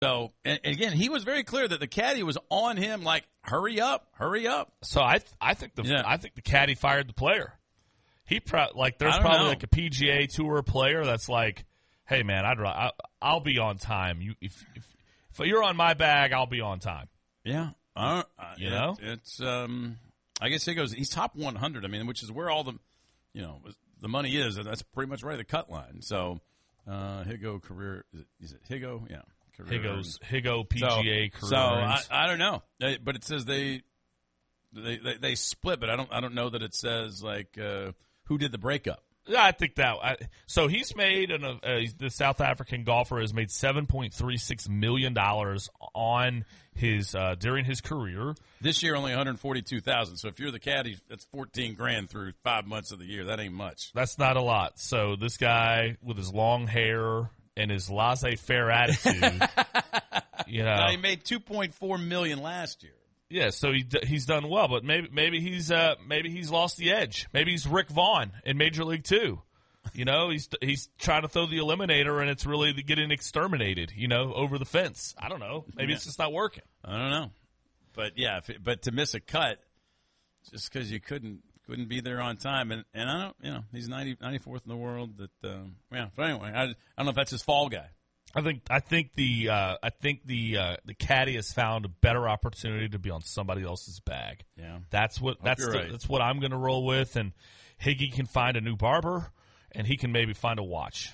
So, and again, he was very clear that the caddy was on him, like, hurry up. So I think the caddy fired the player. There's probably like a PGA Tour player that's like, hey man, I'll be on time. If you're on my bag, I'll be on time. Yeah, it's I guess he's top 100. I mean, which is where all the money is, and that's pretty much right at the cut line. So, Higo career is it Higo? Yeah, Higo PGA career. So I don't know, but it says they split, but I don't know that it says like who did the breakup. Yeah, I think that. So he's made the South African golfer has made $7.36 million on his during his career. This year, only $142,000. So if you're the caddy, that's $14,000 through 5 months of the year. That ain't much. That's not a lot. So this guy with his long hair and his laissez-faire attitude, he made $2.4 million last year. Yeah, so he's done well, but maybe he's lost the edge. Maybe he's Rick Vaughn in Major League 2. He's trying to throw the eliminator and it's really getting exterminated. Over the fence. I don't know. Maybe it's just not working. I don't know, but yeah, but to miss a cut just because you couldn't be there on time, and I don't, he's 94th in the world. That But anyway, I don't know if that's his fall guy. I think the caddy has found a better opportunity to be on somebody else's bag. Yeah, that's what I'm going to roll with. And Higgy can find a new barber, and he can maybe find a watch.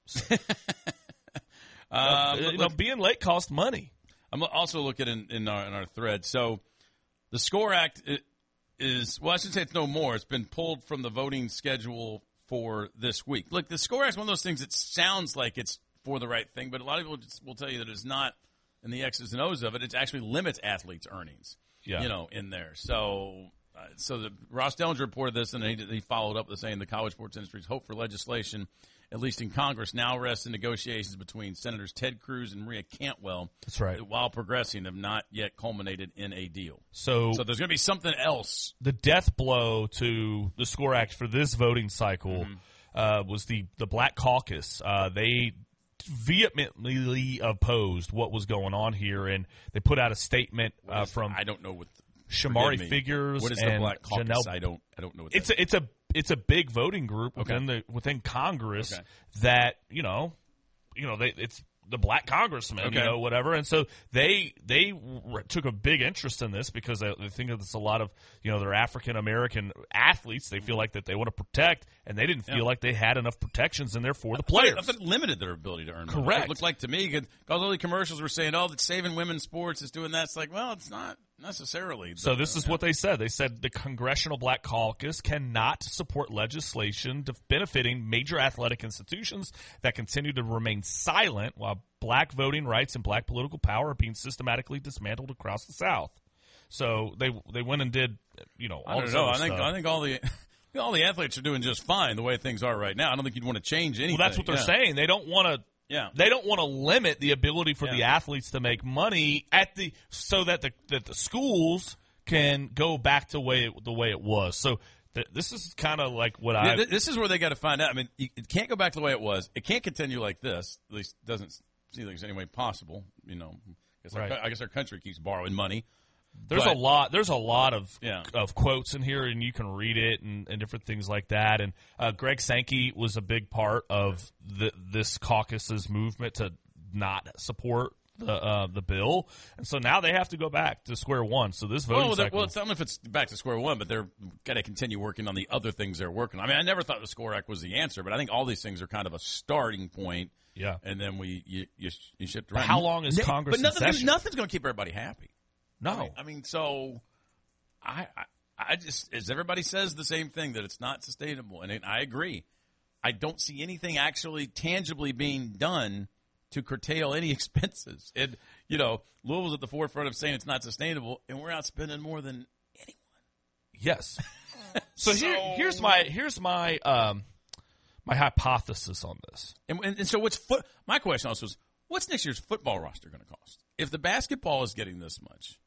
Being late costs money. I'm also looking in our thread. So the SCORE Act is I should say it's no more. It's been pulled from the voting schedule for this week. Look, the SCORE Act is one of those things that sounds like it's for the right thing, but a lot of people will tell you that it's not in the X's and O's of it. It actually limits athletes' earnings, in there. So the Ross Dellinger reported this, and he followed up with saying the college sports industry's hope for legislation, at least in Congress, now rests in negotiations between Senators Ted Cruz and Maria Cantwell. That's right. While progressing, have not yet culminated in a deal. So there's going to be something else. The death blow to the SCORE Act for this voting cycle was the Black Caucus. They vehemently opposed what was going on here, and they put out a statement from I don't know what Shamari Figures. What is and the Black Caucus? Janelle, I don't know what it's a big voting group within Congress that it's the Black congressmen, whatever, and so they took a big interest in this because they think that it's a lot of their African American athletes they feel like that they want to protect, and they didn't feel like they had enough protections in there for the players. That limited their ability to earn. Correct. Money. It looked like to me because all the commercials were saying, "Oh, that's saving women's sports, it's doing that." It's like, well, it's not necessarily. So this is what they said. They said the Congressional Black Caucus cannot support legislation benefiting major athletic institutions that continue to remain silent while black voting rights and black political power are being systematically dismantled across the South. So they went and did all this other stuff. I think all the athletes are doing just fine the way things are right now. I don't think you'd want to change anything. Well, that's what they're saying. They don't want to. Yeah. They don't want to limit the ability for the athletes to make money so that the schools can go back to the way it was. So this is kind of like what this is where they got to find out. I mean, it can't go back to the way it was. It can't continue like this. At least it doesn't seem like there's any way possible. I guess our country keeps borrowing money. There's a lot of quotes in here, and you can read it and different things like that. And Greg Sankey was a big part of this caucus's movement to not support the bill, and so now they have to go back to square one. So this voting cycle. Well, I don't know if it's back to square one, but they're got to continue working on the other things they're working on. I mean, I never thought the SCORE Act was the answer, but I think all these things are kind of a starting point. Yeah, and then you shift around. How long is Congress? But nothing's going to keep everybody happy. No, I mean, so I just, as everybody says the same thing, that it's not sustainable, and I agree. I don't see anything actually tangibly being done to curtail any expenses. And Louisville's at the forefront of saying it's not sustainable, and we're out spending more than anyone. Yes. So here's my my hypothesis on this. And so my question also is, what's next year's football roster going to cost? If the basketball is getting this much,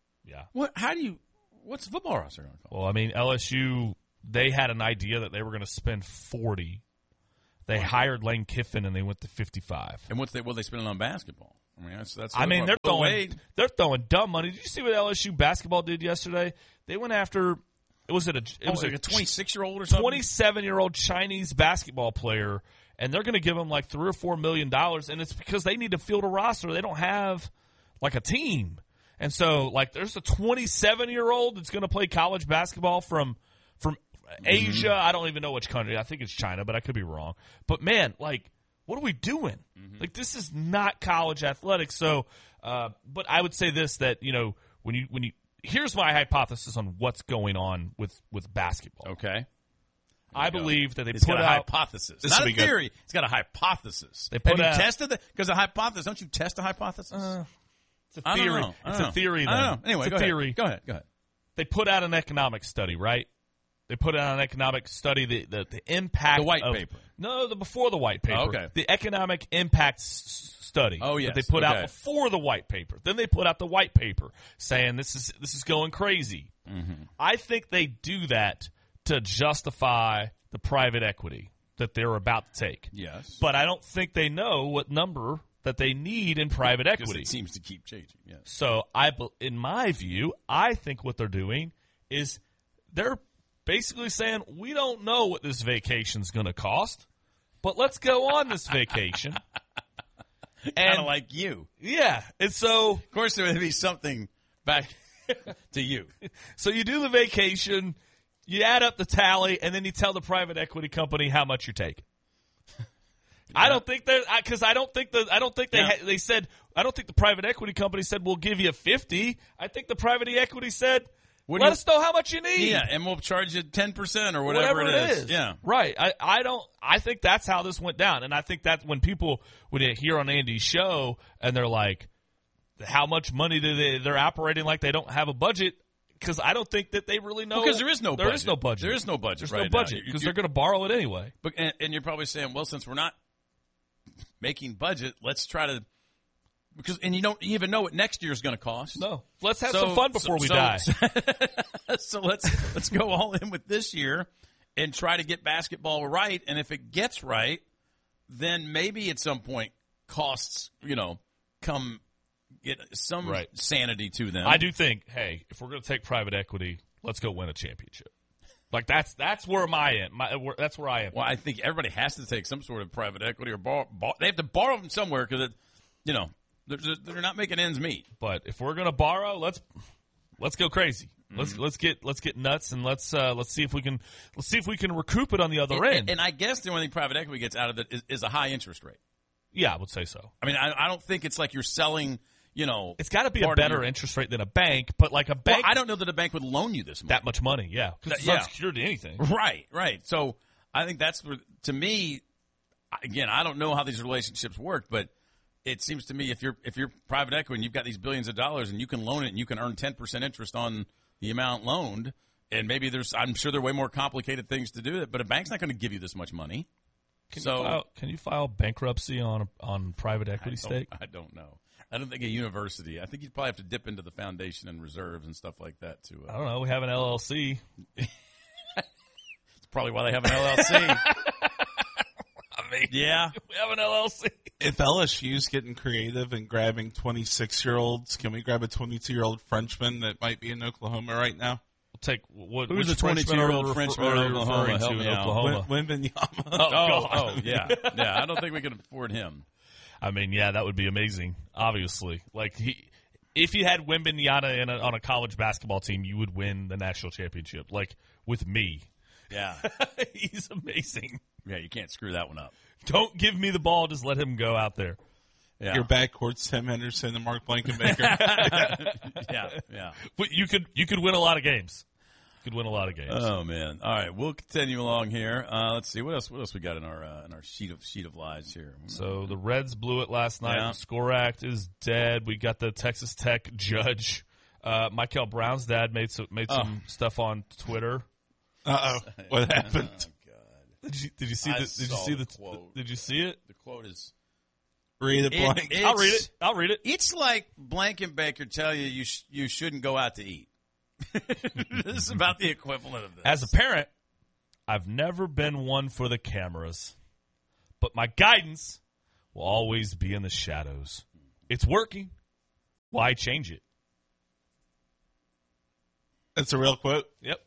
what's the football roster going to cost? Well, I mean, LSU, they had an idea that they were going to spend 40. They hired Lane Kiffin and they went to 55. And what they spending on basketball? I mean, that's. I mean, they're throwing dumb money. Did you see what LSU basketball did yesterday? They went after. It was like a 26-year-old or something. 27-year-old Chinese basketball player, and they're going to give him like $3 or $4 million, and it's because they need to field a roster. They don't have like a team, and so like there's a 27-year-old that's going to play college basketball from Asia. Mm-hmm. I don't even know which country. I think it's China, but I could be wrong. But man, like, what are we doing? Mm-hmm. Like, this is not college athletics. So, but I would say this, that, you know, when you here's my hypothesis on what's going on with basketball. Okay. I believe that it's got a hypothesis. It's not a theory. It's got a hypothesis. Have you tested it? Because a hypothesis, don't you test a hypothesis? It's a theory. It's a theory. I don't know. Anyway, it's a theory. Go ahead. They put out an economic study, right? They put out an economic study, the impact. The white paper. No, before the white paper. Okay. The economic impact study. Oh, yes. That they put out before the white paper. Then they put out the white paper saying this is going crazy. Mm-hmm. I think they do that to justify the private equity that they're about to take. Yes. But I don't think they know what number that they need in private equity. Because it seems to keep changing. Yes. So in my view, I think what they're doing is they're basically saying, we don't know what this vacation's going to cost, but let's go on this vacation. Kind of like you. Yeah. And so, of course, there would be something back to you. So you do the vacation, you add up the tally, and then you tell the private equity company how much you're taking. Yeah. I don't think they said, I don't think the private equity company said, we'll give you 50. I think the private equity said, let us know how much you need. Yeah, and we'll charge you 10% or whatever it is. Yeah. Right. I think that's how this went down. And I think that when people would hear on Andy's show and they're like, how much money they're operating like they don't have a budget, because I don't think that they really know. Because there is no budget. There is no budget. There is no budget. There's right no budget because they're going to borrow it anyway. But and you're probably saying, well, since we're not making budget, let's try to. And you don't even know what next year's going to cost. No. Let's have some fun before we die. So let's go all in with this year and try to get basketball right. And if it gets right, then maybe at some point costs, come get some sanity to them. I do think, hey, if we're going to take private equity, let's go win a championship. Like that's where that's where I am. Well, I think everybody has to take some sort of private equity or borrow. They have to borrow from somewhere because they're not making ends meet. But if we're going to borrow, let's go crazy. Mm-hmm. Let's get nuts and let's see if we can recoup it on the other end. And I guess the only thing private equity gets out of it is a high interest rate. Yeah, I would say so. I mean, I don't think it's like you're selling. It's got to be a better interest rate than a bank, but like a bank. Well, I don't know that a bank would loan you this much. That much money, yeah, because it's unsecured to anything. Right. So I think that's to me. Again, I don't know how these relationships work, but it seems to me if you're private equity and you've got these billions of dollars and you can loan it and you can earn 10% interest on the amount loaned, and maybe I'm sure there are way more complicated things to do it, but a bank's not going to give you this much money. Can you file bankruptcy on private equity stake? I don't know. I don't think a university. I think you'd probably have to dip into the foundation and reserves and stuff like that too. I don't know. We have an LLC. It's probably why they have an LLC. Yeah. We have an LLC. If LSU's getting creative and grabbing 26-year-olds, can we grab a 22-year-old Frenchman that might be in Oklahoma right now? We'll take who's the 22-year-old Frenchman in Oklahoma? Help me out. Oklahoma. Wembanyama. Oh, yeah. I don't think we can afford him. I mean, yeah, that would be amazing. Obviously, like if you had Wembanyama on a college basketball team, you would win the national championship. Like with me. Yeah, he's amazing. Yeah, you can't screw that one up. Don't give me the ball; just let him go out there. Yeah. Your backcourt's Tim Henderson and Mark Blankenbaker. yeah. But you could win a lot of games. You could win a lot of games. Oh man! All right, we'll continue along here. Let's see what else we got in our sheet of lies here. So the Reds blew it last night. Yeah. The Score Act is dead. We got the Texas Tech judge, Michael Brown's dad made some stuff on Twitter. What happened? Oh, God. Did you see the quote? Did you see it? The quote is read it blank. I'll read it. It's like Blankenbaker tell you shouldn't go out to eat. This is about the equivalent of this. As a parent, I've never been one for the cameras, but my guidance will always be in the shadows. It's working. Why change it? That's a real quote. Yep.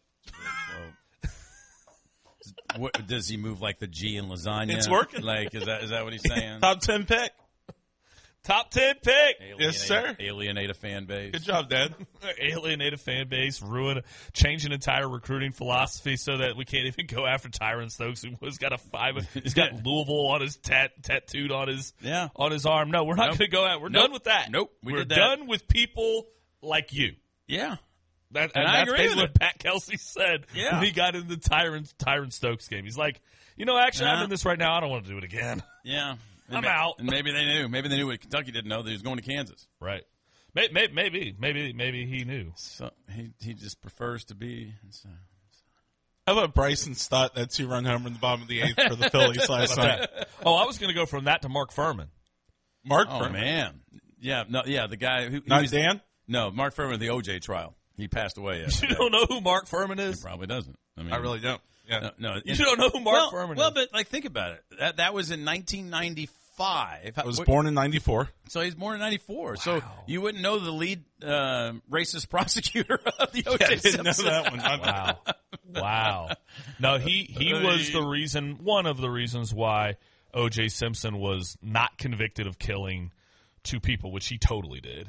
What, does he move like the G in lasagna? It's working. Like, is that what he's saying? Top 10 pick. Top 10 pick. Yes, sir. Alienate a fan base. Good job, Dad. Alienate a fan base, change an entire recruiting philosophy so that we can't even go after Tyron Stokes, who's got he's got Louisville on his tattooed on his arm. No, we're not going to go at. We're done with that. Nope, we're done with people like you. Yeah. And I that's agree with what it. Pat Kelsey said when he got in the Tyron Stokes game. He's like, actually, I'm in this right now. I don't want to do it again. Yeah. I'm out. And maybe they knew. Maybe they knew what Kentucky didn't know, that he was going to Kansas. Right. Maybe he knew. So he just prefers to be. How about Bryson Stott, that 2-run homer in the bottom of the 8th for the Phillies last night? Oh, I was going to go from that to Mark Furman. Furman. Man. Yeah, the guy who Not Dan? No, Mark Furman, the OJ trial. He passed away yesterday. You don't know who Mark Furman is? He probably doesn't. I really don't. Yeah. No, you don't know who Mark Furman is? Well, but think about it. That was in 1995. I was born in 94. So he's born in 94. Wow. So you wouldn't know the lead racist prosecutor of the O.J. I didn't know Simpson. that one. Wow. No, he was one of the reasons why O.J. Simpson was not convicted of killing 2 people, which he totally did.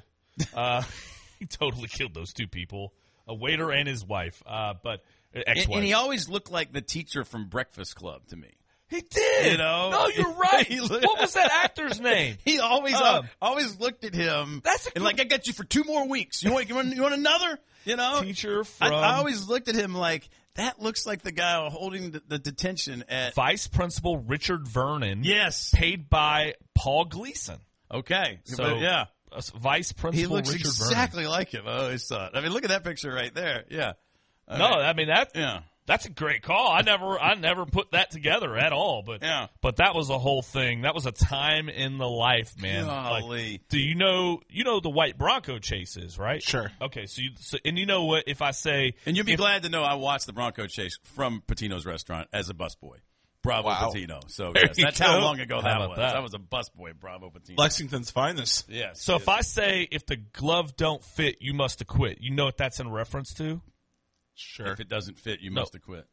He totally killed those 2 people, a waiter and his wife, but ex-wife. And he always looked like the teacher from Breakfast Club to me. He did. No, you're right. What was that actor's name? He always looked at him. And like, I got you for 2 more weeks. You want another? Teacher from. I always looked at him like, that looks like the guy holding the detention at Vice Principal Richard Vernon. Yes, paid by Paul Gleason. Okay, so yeah, Vice Principal. He looks Richard exactly Vernon. like him. I always thought. I mean, look at that picture right there. Yeah. Okay. No, I mean that. Yeah. That's a great call. I never put that together at all. But that was a whole thing. That was a time in the life, man. Golly. Do you know the white Bronco chases, right? Sure. Okay, so you know what? If I say, and you'll be glad to know I watched the Bronco chase from Patino's restaurant as a busboy. Bravo Patino. So yes, that's how long ago that was. That was a busboy, Bravo Patino. Lexington's finest. Yes. So if I say, if the glove don't fit, you must acquit. You know what that's in reference to? Sure. If it doesn't fit, you must acquit.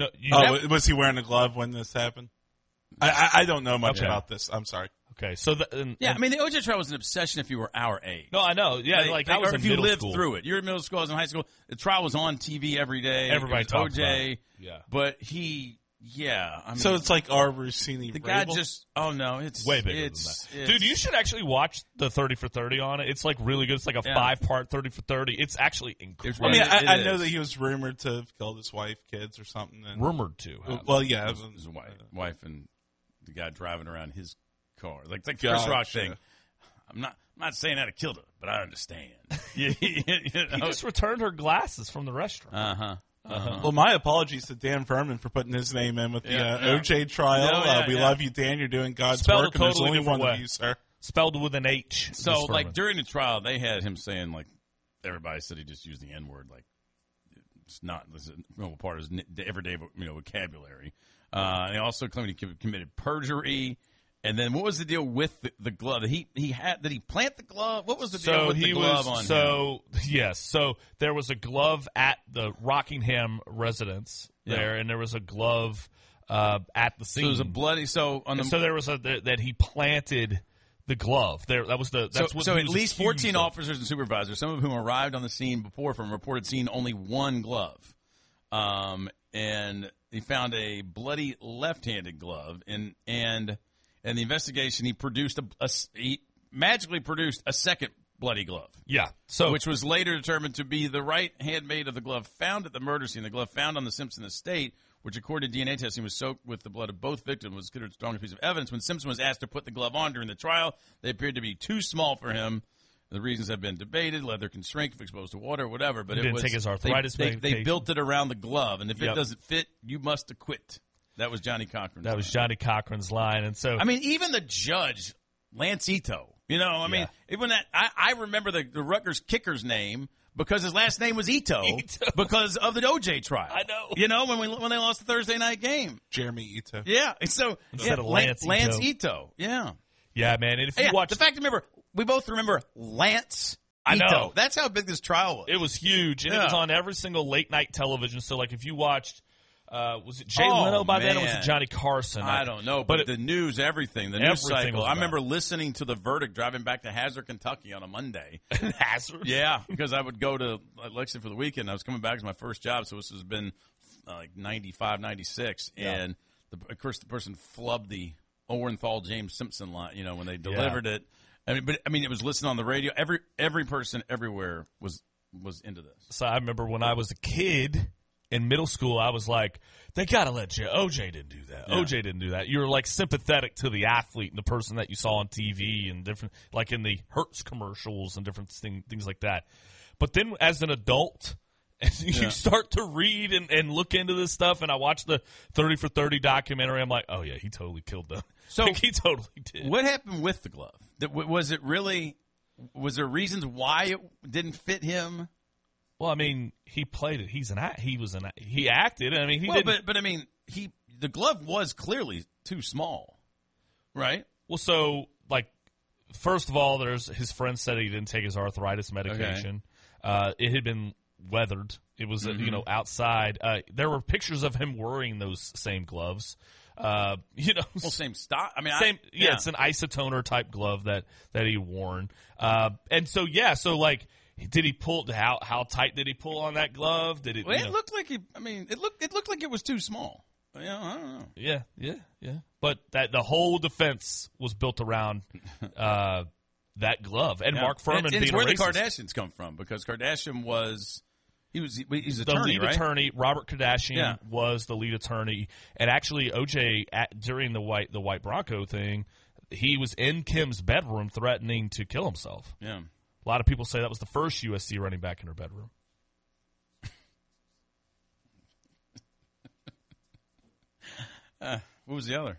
Was he wearing a glove when this happened? I don't know much about this. I'm sorry. Okay, so I mean, the OJ trial was an obsession if you were our age. No, I know. Yeah, I was if you lived through it. You were in middle school, I was in high school. The trial was on TV every day. Everybody talked OJ, about it. Yeah, but he. Yeah, I mean, so it's like our Rossini. The guy just. Oh no, it's way bigger than that. Dude, you should actually watch the 30 for 30 on it. It's like really good. It's like a 5-part 30 for 30. It's actually incredible. I mean, I know that he was rumored to have killed his wife, kids, or something. And, rumored to. Well, yeah, his wife and the guy driving around his car, like the Chris Rock thing. I'm not saying I'd have killed her, but I understand. He just returned her glasses from the restaurant. Well, my apologies to Dan Furman for putting his name in with the OJ trial. We love you, Dan. You're doing God's work, and there's only one of you, sir. Spelled with an H. So, like, during the trial, they had him saying, like, everybody said he just used the N-word. Like, it's not part of his everyday vocabulary. And they also claimed he committed perjury. And then what was the deal with the glove? Did he plant the glove? What was the deal with the glove on him? Yes. So there was a glove at the Rockingham residence there, and there was a glove at the scene. So it was a bloody. So there was that he planted the glove. That was the. So at least 14 officers and supervisors, some of whom arrived on the scene before from reported seeing only one glove, and he found a bloody left-handed glove, and the investigation, he magically produced a second bloody glove. Yeah. Which was later determined to be the right handmade of the glove found at the murder scene. The glove found on the Simpson estate, which according to DNA testing was soaked with the blood of both victims, was considered a strong piece of evidence. When Simpson was asked to put the glove on during the trial, they appeared to be too small for him. The reasons have been debated. Leather can shrink if exposed to water or whatever. But he didn't take his arthritis medication. They built it around the glove, and if it doesn't fit, you must acquit. That was Johnny Cochran's line. That was Johnny Cochran's line. And so, I mean, even the judge, Lance Ito, even that, I remember the Rutgers kicker's name because his last name was Ito. Because of the OJ trial. I know. When they lost the Thursday night game. Jeremy Ito. Yeah. So, instead of Lance Ito. Yeah. Yeah, man. And if you watch. The fact, remember, we both remember Lance I Ito. know. That's how big this trial was. It was huge, and it was on every single late-night television. So, like, if you watched, was it Jay Leno by then, or was it Johnny Carson? I don't know, but the news, everything, the news cycle. I remember listening to the verdict driving back to Hazard, Kentucky on a Monday. Hazard? Yeah, because I would go to Lexington for the weekend. I was coming back as my first job, so this has been like 95, 96. And, of course, the person flubbed the Orenthal James Simpson line, when they delivered it. It was listened on the radio. Every person everywhere was into this. So I remember when I was a kid in middle school, I was like, they got to let OJ didn't do that. Yeah. OJ didn't do that. You're like sympathetic to the athlete and the person that you saw on TV and different, like in the Hertz commercials and different things like that. But then as an adult, you start to read and look into this stuff, and I watched the 30 for 30 documentary. I'm like, oh, yeah, he totally killed them. So he totally did. What happened with the glove? Was there reasons why it didn't fit him? Well, I mean, he played it. He acted. I mean, the glove was clearly too small, right? Well, so like, first of all, his friend said he didn't take his arthritis medication. Okay. It had been weathered. It was outside. There were pictures of him wearing those same gloves. Same style. I mean, it's an isotoner type glove that he worn. And so like, did he pull? How tight did he pull on that glove? Did it? Well, it looked like it looked like it was too small. I don't know. Yeah. But the whole defense was built around that glove, and Mark Furman. It's where the Kardashians come from, because Kardashian was. He's attorney, the lead right? attorney. Robert Kardashian was the lead attorney, and actually OJ during the white Bronco thing, he was in Kim's bedroom threatening to kill himself. Yeah, a lot of people say that was the first USC running back in her bedroom. What was the other?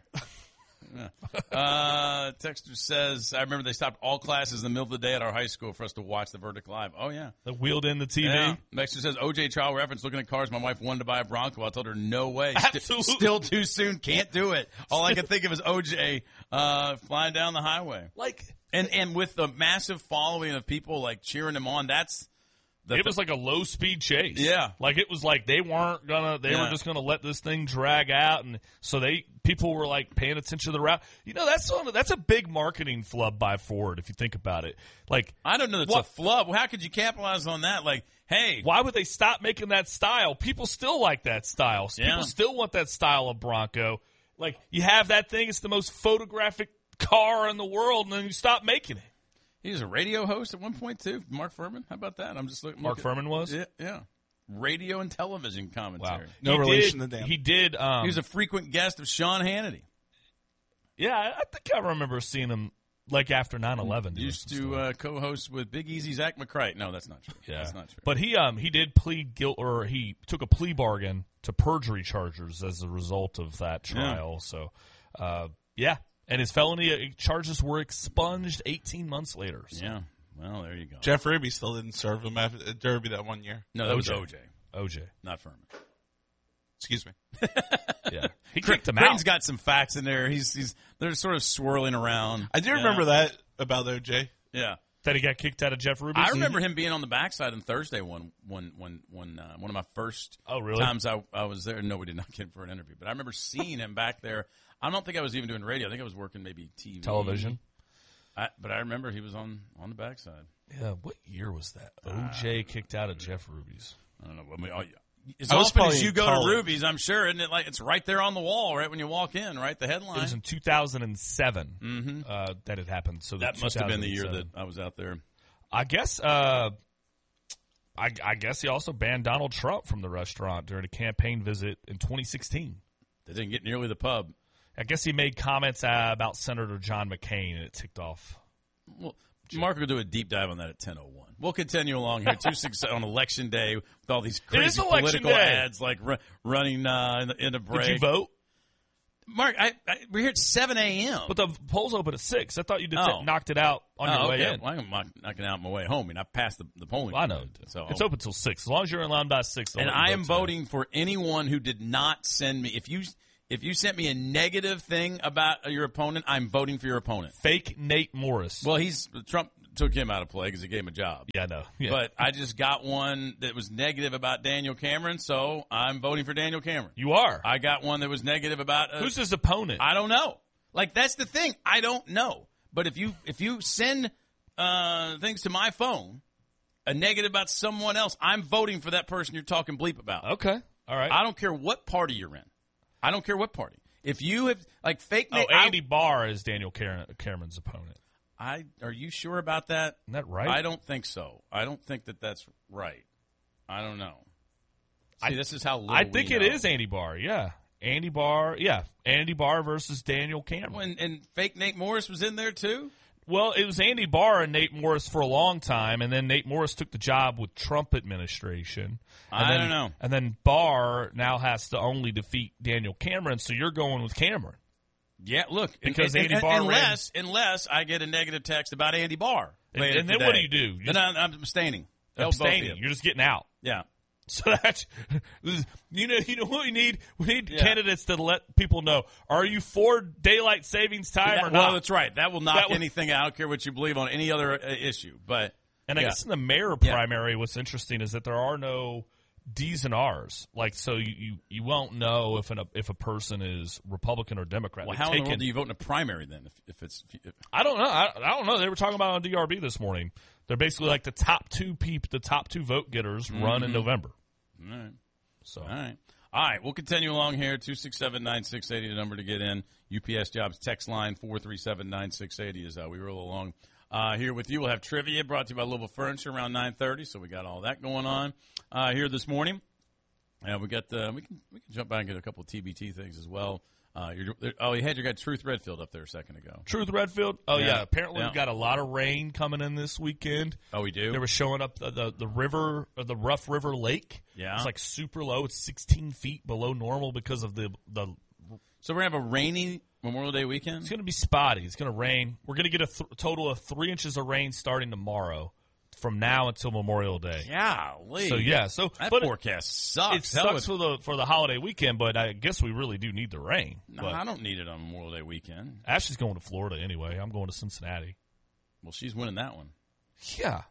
Texter says, I remember they stopped all classes in the middle of the day at our high school for us to watch the verdict live. Oh, yeah. They wheeled in the TV. Yeah. Texter says, OJ trial reference, looking at cars. My wife wanted to buy a Bronco. I told her, no way. Absolutely. Still too soon. Can't do it. All I could think of is OJ flying down the highway. And with the massive following of people like cheering him on, it was like a low speed chase. Yeah. Like it was like they were just gonna let this thing drag out, and so people were like paying attention to the route. That's a big marketing flub by Ford if you think about it. Like, I don't know that's a flub. How could you capitalize on that? Like, hey, why would they stop making that style? People still like that style. Yeah. People still want that style of Bronco. Like, you have that thing, it's the most photographic car in the world, and then you stop making it. He was a radio host at one point, too. Mark Furman. How about that? I'm just looking. Mark Furman was? Yeah. Radio and television commentary. Wow. No relation to Dan. He did. He was a frequent guest of Sean Hannity. Yeah, I think I remember seeing him like after 9/11. Used to co-host with Big Easy Zach McCright. No, that's not true. Yeah. That's not true. But he did plead guilt, or he took a plea bargain to perjury charges as a result of that trial. Yeah. So, yeah. And his felony charges were expunged 18 months later. So. Yeah. Well, there you go. Jeff Ruby still didn't serve him at Derby that one year. No, that was OJ. OJ. Not Furman. Excuse me. Yeah. He kicked him Creighton's out. Got some facts in there. They're sort of swirling around. I do remember that about OJ. Yeah. That he got kicked out of Jeff Ruby's? I remember him being on the backside on Thursday one of my first times I was there. No, we did not get him for an interview. But I remember seeing him back there. I don't think I was even doing radio. I think I was working maybe TV. Television. But I remember he was on the backside. Yeah, what year was that? OJ kicked out of Jeff Ruby's. I don't know. I mean, as often as you go to Ruby's, I'm sure, isn't it? Like it's right there on the wall, right when you walk in, right? The headline. It was in 2007 that it happened. So that must have been the year that I was out there. I guess. I guess he also banned Donald Trump from the restaurant during a campaign visit in 2016. They didn't get nearly the pub. I guess he made comments about Senator John McCain, and it ticked off. Well, Mark will do a deep dive on that at 10:01. We'll continue along here. 2-6 on Election Day with all these crazy political ads like running in a break. Did you vote? Mark, we're here at 7 a.m. But the polls open at 6. I thought you knocked it out on your way in. Well, I'm knocking out on my way home. I passed the polling. Well, I know. So it's open till 6. As long as you're in line by 6. And I am voting for anyone who did not send me. if you sent me a negative thing about your opponent, I'm voting for your opponent. Fake Nate Morris. Well, Trump took him out of play because he gave him a job. Yeah, no. Yeah. But I just got one that was negative about Daniel Cameron, so I'm voting for Daniel Cameron. You are? I got one that was negative about... who's his opponent? I don't know. Like, that's the thing. I don't know. But if you send things to my phone, a negative about someone else, I'm voting for that person you're talking bleep about. Okay. All right. I don't care what party you're in. I don't care what party. If you have, like, fake... Andy Barr is Daniel Cameron's opponent. Are you sure about that? Isn't that right? I don't think so. I don't think that that's right. I don't know. See, this is how little I think we it know. is Andy Barr, yeah. Andy Barr versus Daniel Cameron. And fake Nate Morris was in there, too? Well, it was Andy Barr and Nate Morris for a long time, and then Nate Morris took the job with Trump administration. I don't know. And then Barr now has to only defeat Daniel Cameron, so you're going with Cameron. Yeah, look, because Andy Barr unless I get a negative text about Andy Barr. And then what do you do? I'm abstaining. Abstaining. You're just getting out. Yeah. So that's you know what we need? We need candidates to let people know. Are you for daylight savings time or not? Well, that's right. That will knock anything out. I don't care what you believe on any other issue. But I guess in the mayor primary, what's interesting is that there are no D's and R's. Like, so you won't know if a person is Republican or Democrat. Well, how in the world do you vote in a primary then? If I don't know. I don't know. They were talking about it on DRB this morning. They're basically like the top two vote getters run in November. All right. So all right. We'll continue along here. 267-9680, the number to get in. UPS Jobs text line 437-9680 is how we roll along. Here with you, we'll have trivia brought to you by Louisville Furniture around 9:30. So we got all that going on here this morning. We got we can jump back and get a couple of TBT things as well. You had your guy Truth Redfield up there a second ago. Truth Redfield? Oh, yeah. Apparently we've got a lot of rain coming in this weekend. Oh, we do? They were showing up the river, the Rough River Lake. Yeah. It's like super low. It's 16 feet below normal because of the So we're going to have a rainy Memorial Day weekend? It's going to be spotty. It's going to rain. We're going to get a total of 3 inches of rain starting tomorrow from now until Memorial Day. Golly. So, yeah. That forecast sucks. It sucks for the holiday weekend, but I guess we really do need the rain. No, I don't need it on Memorial Day weekend. Ashley's going to Florida anyway. I'm going to Cincinnati. Well, she's winning that one. Yeah.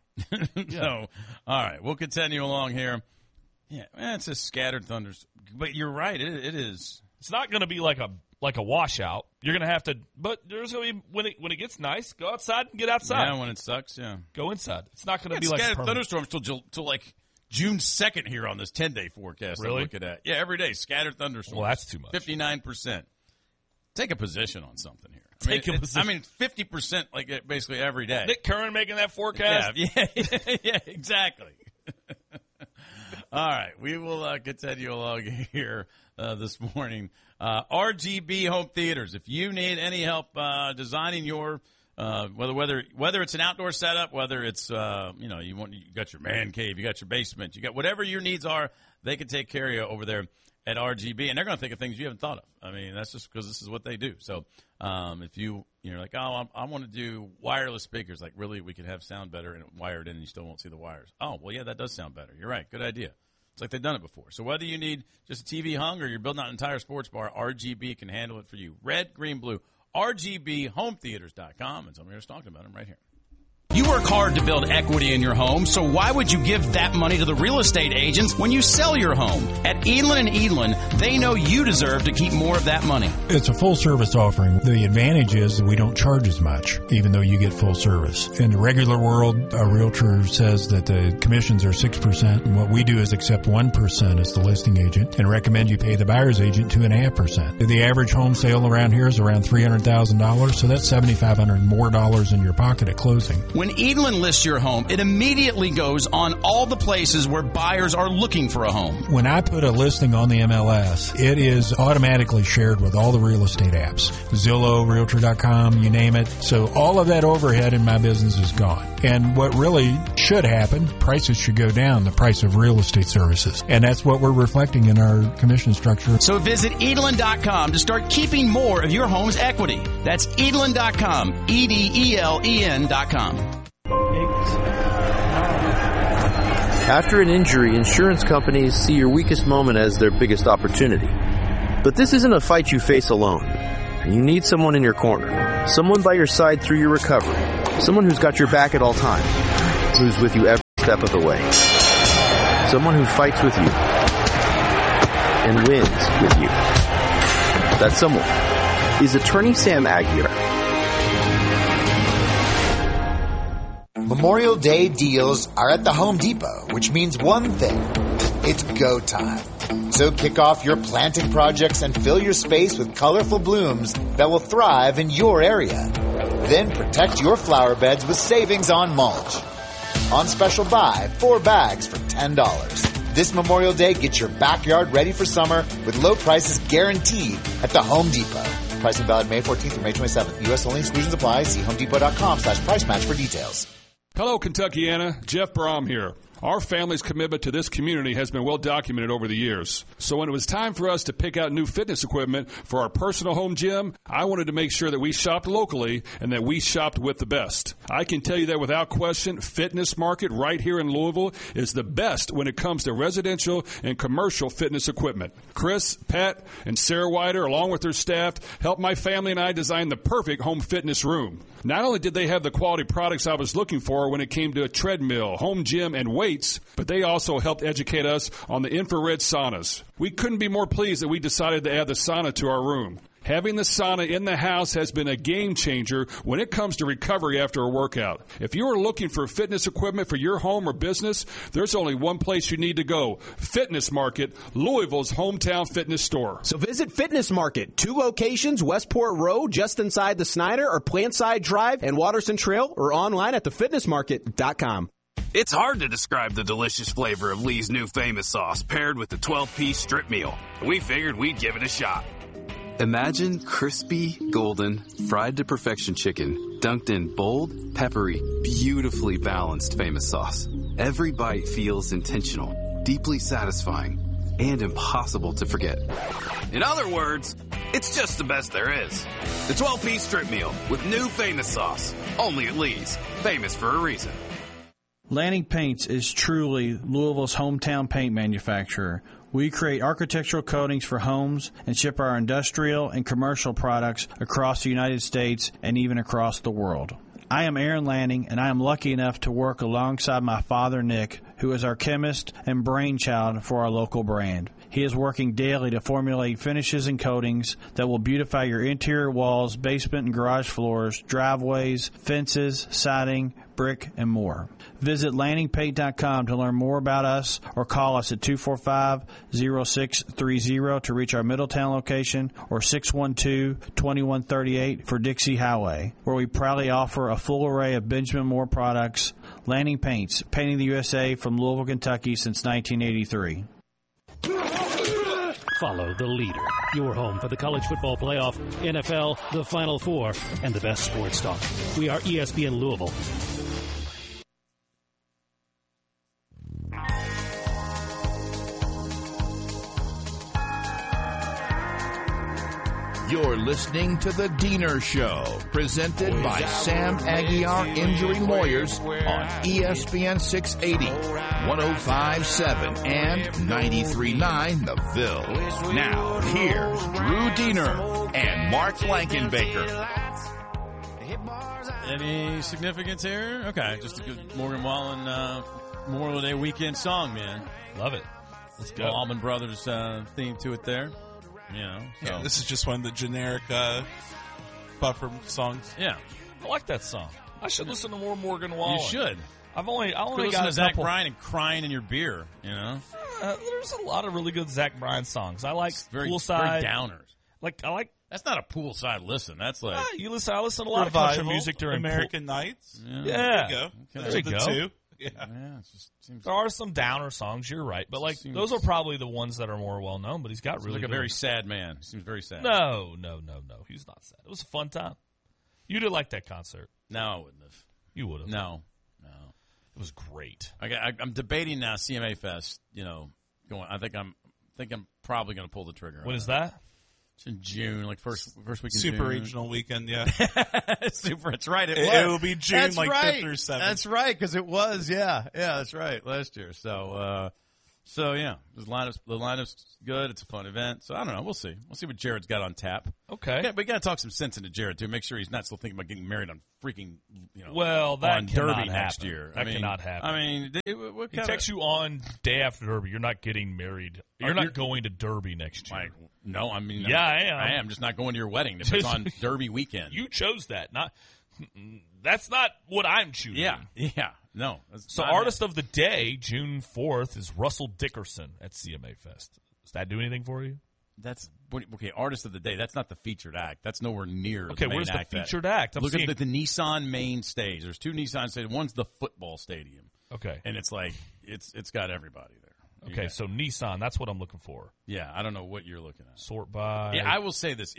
So, all right. We'll continue along here. Yeah, it's a scattered thunders. But you're right. It is. It's not going to be like a washout. You're going to have to, but there's going to be, when it gets nice, go outside and get outside. Yeah, when it sucks, yeah. Go inside. It's not going to be like scattered thunderstorms till like June 2nd here on this 10-day forecast really? I'm looking at. Yeah, every day, scattered thunderstorms. Well, that's too much. 59%. Take a position on something here. Take a position. 50% like basically every day. Nick Curran making that forecast? Yeah, exactly. All right, we will continue along here this morning. RGB Home Theaters. If you need any help designing your whether it's an outdoor setup, whether it's you got your man cave, you got your basement, you got whatever your needs are, they can take care of you over there at RGB, and they're going to think of things you haven't thought of. I mean, that's just because this is what they do. So if you're like, oh, I want to do wireless speakers, like really we could have sound better and wired in and you still won't see the wires. Oh, well, yeah, that does sound better. You're right. Good idea. It's like they've done it before. So whether you need just a TV hung or you're building out an entire sports bar, RGB can handle it for you. Red, green, blue. RGBHometheaters.com. And somebody was talking about them right here. You work hard to build equity in your home, so why would you give that money to the real estate agents when you sell your home? At Edlin & Edlin, they know you deserve to keep more of that money. It's a full-service offering. The advantage is that we don't charge as much, even though you get full service. In the regular world, a realtor says that the commissions are 6%, and what we do is accept 1% as the listing agent and recommend you pay the buyer's agent 2.5%. The average home sale around here is around $300,000, so that's $7,500 more in your pocket at closing. When Edlin lists your home, it immediately goes on all the places where buyers are looking for a home. When I put a listing on the MLS, it is automatically shared with all the real estate apps. Zillow, Realtor.com, you name it. So all of that overhead in my business is gone. And what really should happen, prices should go down, the price of real estate services. And that's what we're reflecting in our commission structure. So visit Edlin.com to start keeping more of your home's equity. That's Edlin.com, EDELEN.com. After an injury, insurance companies see your weakest moment as their biggest opportunity. But this isn't a fight you face alone. You need someone in your corner. Someone by your side through your recovery. Someone who's got your back at all times. Who's with you every step of the way. Someone who fights with you and wins with you. That someone is Attorney Sam Aguirre. Memorial Day deals are at the Home Depot, which means one thing. It's go time. So kick off your planting projects and fill your space with colorful blooms that will thrive in your area. Then protect your flower beds with savings on mulch. On special buy, 4 bags for $10. This Memorial Day, get your backyard ready for summer with low prices guaranteed at the Home Depot. Pricing valid May 14th through May 27th. U.S. only. Exclusions apply. See homedepot.com/price match for details. Hello, Kentuckiana. Jeff Brom here. Our family's commitment to this community has been well documented over the years. So when it was time for us to pick out new fitness equipment for our personal home gym, I wanted to make sure that we shopped locally and that we shopped with the best. I can tell you that without question, Fitness Market right here in Louisville is the best when it comes to residential and commercial fitness equipment. Chris, Pat, and Sarah Wider, along with their staff, helped my family and I design the perfect home fitness room. Not only did they have the quality products I was looking for when it came to a treadmill, home gym, and weights, but they also helped educate us on the infrared saunas. We couldn't be more pleased that we decided to add the sauna to our room. Having the sauna in the house has been a game changer when it comes to recovery after a workout. If you are looking for fitness equipment for your home or business, there's only one place you need to go. Fitness Market, Louisville's hometown fitness store. So visit Fitness Market, 2 locations, Westport Road, just inside the Snyder, or Plantside Drive and Watterson Trail, or online at thefitnessmarket.com. It's hard to describe the delicious flavor of Lee's new famous sauce paired with the 12-piece strip meal. We figured we'd give it a shot. Imagine crispy, golden, fried to perfection chicken dunked in bold, peppery, beautifully balanced famous sauce. Every bite feels intentional, deeply satisfying, and impossible to forget. In other words, it's just the best there is. The 12-piece strip meal with new famous sauce. Only at Lee's. Famous for a reason. Lanning Paints is truly Louisville's hometown paint manufacturer. We create architectural coatings for homes and ship our industrial and commercial products across the United States and even across the world. I am Aaron Lanning, and I am lucky enough to work alongside my father, Nick, who is our chemist and brainchild for our local brand. He is working daily to formulate finishes and coatings that will beautify your interior walls, basement and garage floors, driveways, fences, siding, brick, and more. Visit LanningPaint.com to learn more about us or call us at 245-0630 to reach our Middletown location or 612-2138 for Dixie Highway, where we proudly offer a full array of Benjamin Moore products. Lanning Paints, painting the USA from Louisville, Kentucky since 1983. Follow the leader. Your home for the college football playoff, NFL, the Final Four, and the best sports talk. We are ESPN Louisville. You're listening to The Diener Show, presented by Sam Aguiar Injury Lawyers on ESPN 680, 105.7, and 93.9 The Ville. Now, here's Drew Diener and Mark Blankenbaker. Any significance here? Okay, just a good Morgan Wallen Memorial Day weekend song, man. Love it. Let's go. Allman Brothers theme to it there. You know, so. Yeah, this is just one of the generic buffer songs. Yeah, I like that song. I should listen to more Morgan Wallen. You should. I only got to Zach Bryan and Crying in Your Beer. You know, there's a lot of really good Zach Bryan songs. I like Poolside. Very downers. I like. That's not a poolside listen. That's like you listen. I listen to a lot of country music during American Nights. Yeah, there you go. There you go. Two. Yeah, it just seems there are some downer songs. You're right, but those are probably the ones that are more well known. But he's got really like a very sad man. He seems very sad. No. He's not sad. It was a fun time. You did like that concert. No, I wouldn't have. You would have. No. It was great. I'm debating now CMA Fest. You know, going. I think I'm probably going to pull the trigger. When is that? It's in June, like first week in Super June. regional weekend, yeah. Super, that's right. It will be June, that's like right. 5th or 7th. That's right, because it was, yeah, that's right, last year. So, So yeah, the lineup's good. It's a fun event. So I don't know. We'll see. We'll see what Jared's got on tap. Okay. Yeah, we got to talk some sense into Jared too. Make sure he's not still thinking about getting married on freaking that on cannot Derby happen. next year. That cannot happen. I mean, what he texts you on day after Derby. You're not getting married. You're not going to Derby next year. No, I mean, yeah, I am. I am just not going to your wedding if it's on Derby weekend. You chose that. That's not what I'm choosing. Yeah. No. So artist of the day, June 4th, is Russell Dickerson at CMA Fest. Does that do anything for you? That's okay. Artist of the day. That's not the featured act. That's nowhere near. Okay, the main where's act the featured act? Look at the Nissan main stage. There's 2 Nissan stages. One's the football stadium. Okay, and it's like it's got everybody there. Okay, so Nissan. That's what I'm looking for. Yeah, I don't know what you're looking at. Sort by. Yeah, I will say this.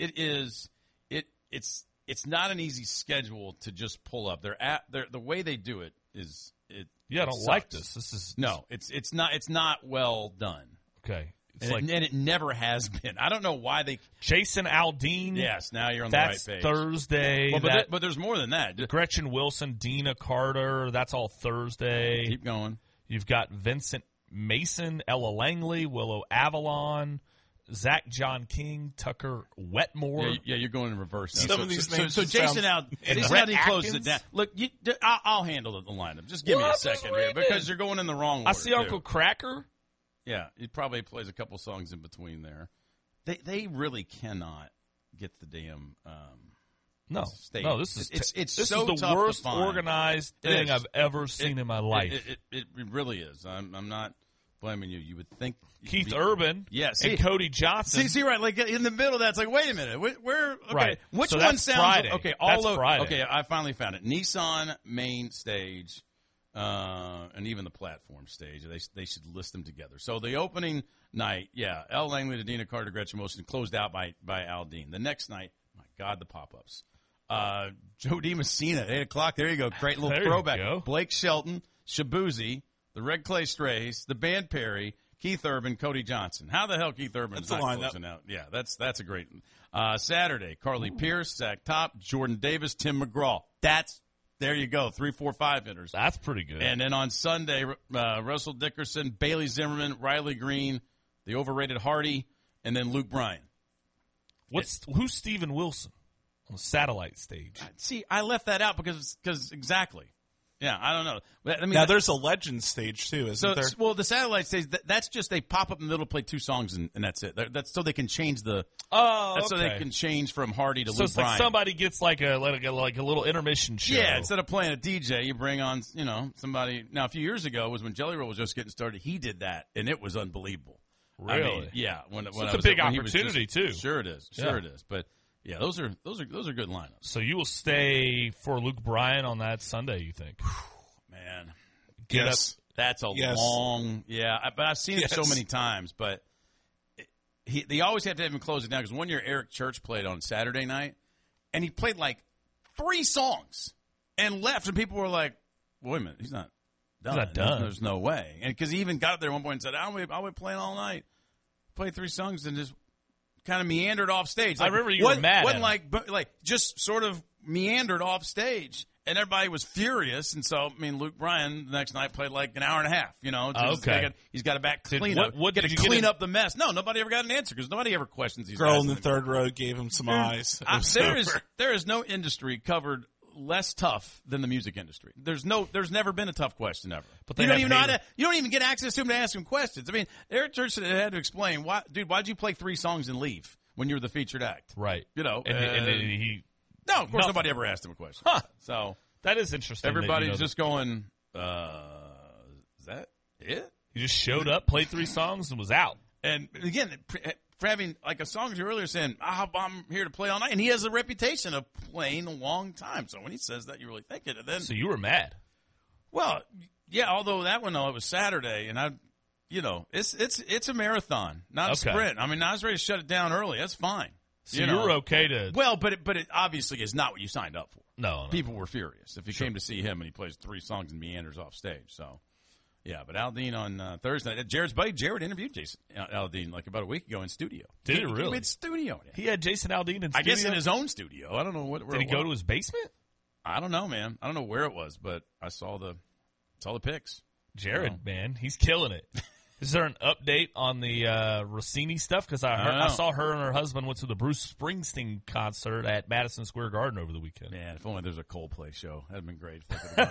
It's not an easy schedule to just pull up. The way they do it is it. Yeah, I don't like this. This is it's not well done. Okay. And it never has been. I don't know why they. Jason Aldean. Yes, now you're on the right page. That's Thursday. Well, but there's more than that. Gretchen Wilson, Dina Carter. That's all Thursday. Keep going. You've got Vincent Mason, Ella Langley, Willow Avalon, Zach John King, Tucker Wetmore. Yeah, you're going in reverse now. Some of these names. So Jason Aldean closes it down. Look, I'll handle the lineup. Just give me a second here because you're going in the wrong order. I see Uncle Cracker. Yeah, he probably plays a couple songs in between there. They really cannot get the damn stage. No, this is it's this so is the tough worst to find. organized thing I've ever seen in my life. It really is. I'm not blaming you. You would think Keith Urban, and Cody Johnson. See, right, like in the middle. That's like, wait a minute, where? Okay, right. Which so one sounds Friday. okay? That's Friday. Okay, I finally found it. Nissan main stage. And even the platform stage, they should list them together. So the opening night, Ella Langley to Dina Carter, Gretchen Wilson, closed out by Aldean. The next night, my God, the pop-ups. Joe DiMessina, 8 o'clock. There you go. Great little throwback. Blake Shelton, Shabuzi, the Red Clay Strays, the Band Perry, Keith Urban, Cody Johnson. How the hell Keith Urban is not closing out? Yeah, that's a great Saturday, Carly Pierce, Zach Top, Jordan Davis, Tim McGraw. There you go, 3, 4, 5 hitters. That's pretty good. And then on Sunday, Russell Dickerson, Bailey Zimmerman, Riley Green, the overrated Hardy, and then Luke Bryan. Who's Steven Wilson on the satellite stage? See, I left that out because exactly. Yeah, I don't know. I mean, now there's a legend stage too, isn't there? Well, the satellite stage, that's just they pop up in the middle, play 2 songs, and that's it. That's so they can change the. Oh, that's so they can change from Hardy to Luke it's Bryan. Like somebody gets like a little intermission show. Yeah, instead of playing a DJ, you bring on somebody. Now a few years ago was when Jelly Roll was just getting started. He did that, and it was unbelievable. Really? I mean, yeah. It's a big opportunity too. Sure it is. Sure it is. But yeah, those are good lineups. So you will stay for Luke Bryan on that Sunday, you think? Man, yes. That's a long, but I've seen it so many times. But they always have to have him close it down because one year Eric Church played on Saturday night, and he played like 3 songs and left, and people were like, "Wait a minute, he's not done. He's not done. There's no way." And because he even got up there at one point and said, "I'll be playing all night." Played 3 songs and just kind of meandered off stage. Like, I remember you were mad. Wasn't like just sort of meandered off stage. And everybody was furious, and so Luke Bryan the next night played like an hour and a half. He's got to clean up. What did you clean up the mess? No, nobody ever got an answer because nobody ever questions these girl guys in the third row gave him some eyes. There is no industry covered less tough than the music industry. There's never been a tough question ever. But you don't even know how to. You don't even get access to him to ask him questions. I mean, Eric Church had to explain why'd you play 3 songs and leave when you were the featured act? Right. And then he. No, of course nobody ever asked him a question. Huh. So that is interesting. Everybody's just going, is that it? He just showed up, played 3 songs, and was out. And again, for having like a song you earlier saying, I'm here to play all night, and he has a reputation of playing a long time. So when he says that, you really think it. And then, so you were mad? Well, yeah. Although that one, it was Saturday, and it's a marathon, not a sprint. I mean, I was ready to shut it down early. That's fine. So you were okay to. Well, but it obviously is not what you signed up for. No. People were furious if you came to see him and he plays 3 songs and meanders off stage. So, yeah. But Aldean on Thursday, Jared's buddy Jared interviewed Jason Aldean like about a week ago in studio. Did he really? He had studio. He had Jason Aldean in studio? I guess in his own studio. I don't know what. Did he go to his basement? I don't know, man. I don't know where it was, but I saw the pics. Jared, man, he's killing it. Is there an update on the Rossini stuff? Because I saw her and her husband went to the Bruce Springsteen concert at Madison Square Garden over the weekend. Man, if only there's a Coldplay show. That'd have been great.